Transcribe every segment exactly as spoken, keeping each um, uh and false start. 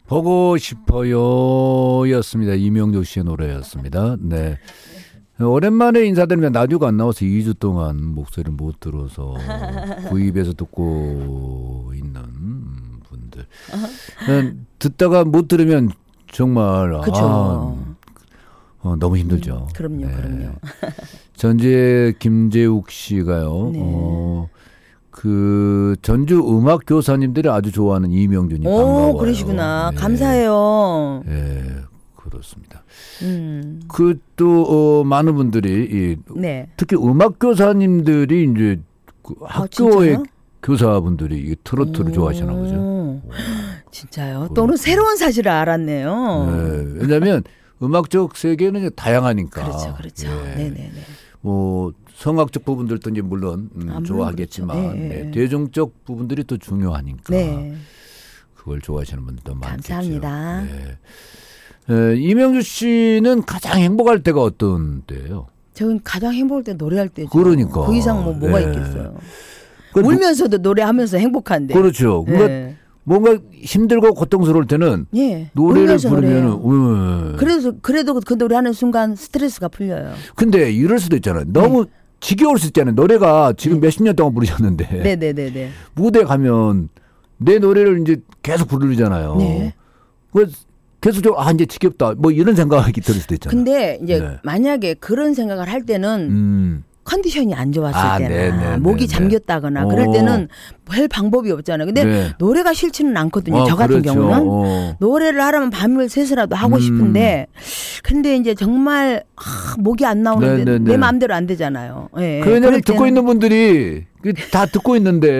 보고 싶어요 였습니다. 이명주 씨의 노래였습니다. 네. 오랜만에 인사드리면 라디오가 안 나와서 이 주 동안 목소리를 못 들어서 구입해서 듣고 있는 분들. 듣다가 못 들으면 정말 그쵸. 아, 어, 너무 힘들죠. 음, 그럼요, 네. 그럼요. 전재 김재욱 씨가요. 네. 어, 그 전주 음악 교사님들이 아주 좋아하는 이명준이 오, 반가워요. 그러시구나. 네. 감사해요. 네, 그렇습니다. 음. 그 또 어, 많은 분들이 이, 네. 특히 음악 교사님들이 이제 그 학교의 아, 교사분들이 이 트로트를 오. 좋아하시나 보죠. 진짜요? 또 오늘 새로운 사실을 알았네요. 네, 왜냐하면 음악적 세계는 이제 다양하니까. 그렇죠, 그렇죠. 예. 네네네. 뭐 성악적 부분들도 이제 물론 음, 아, 물론 좋아하겠지만 그렇죠. 네, 네, 네. 대중적 부분들이 또 중요하니까 네. 그걸 좋아하시는 분들도 많겠죠. 감사합니다. 네. 에, 이명주 씨는 가장 행복할 때가 어떤 때예요? 저는 가장 행복할 때 노래할 때죠. 그러니까. 그 이상 뭐 뭐가 네. 있겠어요. 그 울면서도 노래하면서 행복한데. 그렇죠. 그러니까 네. 뭔가 힘들고 고통스러울 때는 예. 노래를 울면서 부르면은 노래해요. 음. 그래도 그래도 그 노래하는 순간 스트레스가 풀려요. 근데 이럴 수도 있잖아요. 너무 네. 지겨울 수 있잖아요. 노래가 지금 네. 몇십 년 동안 부르셨는데 네네네네. 무대 가면 내 노래를 이제 계속 부르잖아요. 네. 그 계속 좀 아 이제 지겹다. 뭐 이런 생각이 들 수도 있잖아요. 근데 이제 네. 만약에 그런 생각을 할 때는 음. 컨디션이 안 좋았을 아, 때나 네네네네. 목이 잠겼다거나 그럴 오. 때는 할 방법이 없잖아요. 근데 네. 노래가 싫지는 않거든요. 어, 저 같은 그렇죠. 경우는 어. 노래를 하려면 밤을 새서라도 하고 음. 싶은데 근데 이제 정말 아, 목이 안 나오는데 네네네. 내 마음대로 안 되잖아요. 예, 그 왜냐면 그럴 듣고 때는 있는 분들이 그 다 듣고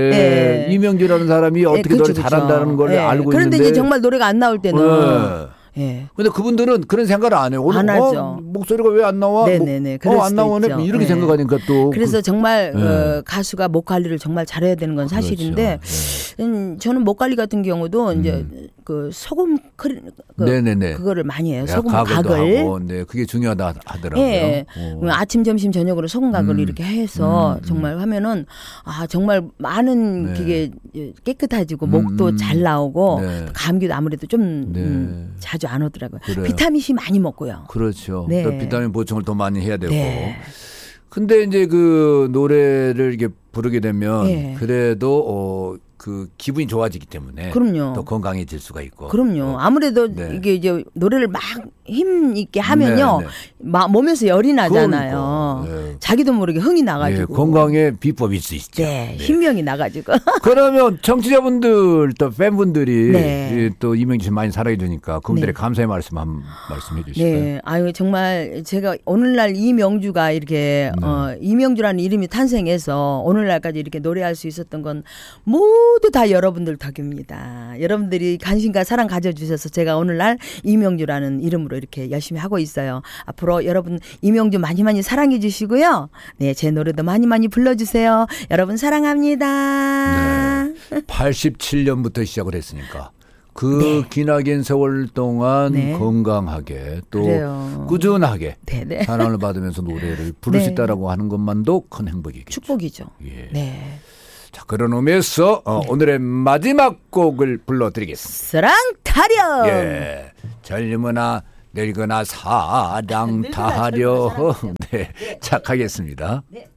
있는데 네. 이명주라는 사람이 어떻게 예, 노래 그렇죠, 잘한다는 걸 예. 알고 그런데 있는데 이제 정말 노래가 안 나올 때는 네. 예. 근데 그분들은 그런 생각을 안 해요. 오늘 안 어, 하죠. 목소리가 왜 안 나와? 네네네. 뭐, 그럴 어, 안 수도 나오네. 있죠. 이렇게 네. 생각하니까 또 그래서 정말 네. 어, 가수가 목 관리를 정말 잘해야 되는 건 사실인데 그렇죠. 음, 저는 목 관리 같은 경우도 음. 이제 그 소금 크리, 그, 네네네. 그거를 많이 해요. 소금 가글도 각을. 하고, 네, 그게 중요하다 하더라고요. 예. 오. 아침, 점심, 저녁으로 소금 각을 음. 이렇게 해서 음, 음. 정말 하면은 아 정말 많은 네. 그게 깨끗해지고 목도 음. 잘 나오고 네. 감기도 아무래도 좀 네. 음, 자주 안 오더라고요. 그래요. 비타민 C 많이 먹고요. 그렇죠. 네. 또 비타민 보충을 더 많이 해야 되고. 네. 근데 이제 그 노래를 이렇게 부르게 되면 예. 그래도 어, 그 기분이 좋아지기 때문에 그럼요. 더 건강해질 수가 있고. 그럼요. 어, 아무래도 네. 이게 이제 노래를 막 힘 있게 하면요, 네, 네. 막 몸에서 열이 나잖아요. 그러니까, 네. 자기도 모르게 흥이 예, 나가지고. 건강의 비법일 수 있죠. 네, 네. 신명이 나가지고. 그러면 청취자분들 또 팬분들이 네. 예, 또 이명주 씨 많이 사랑해 주니까 그분들의 네. 감사의 말씀 한 말씀해 주실까요? 네, 아유 정말 제가 오늘날 이명주가 이렇게 네. 어, 이명주라는 이름이 탄생해서 오늘날까지 이렇게 노래할 수 있었던 건 모두 다 여러분들 덕입니다. 여러분들이 관심과 사랑 가져주셔서 제가 오늘날 이명주라는 이름으로 이렇게 열심히 하고 있어요. 앞으로 여러분 이명주 많이 많이 사랑해 주시고요. 네, 제 노래도 많이 많이 불러주세요. 여러분 사랑합니다. 네. 팔십칠 년부터 시작을 했으니까 그 네. 기나긴 세월 동안 네. 건강하게 또 그래요. 꾸준하게 네, 네. 사랑을 받으면서 노래를 부를 수 네. 있다라고 하는 것만도 큰 행복이겠죠. 축복이죠. 예. 네. 자, 그런 의미에서 어, 네. 오늘의 마지막 곡을 불러드리겠습니다. 사랑 타령. 예, 젊으나 늙으나 사랑 타려. 네, 자 가겠습니다. 네.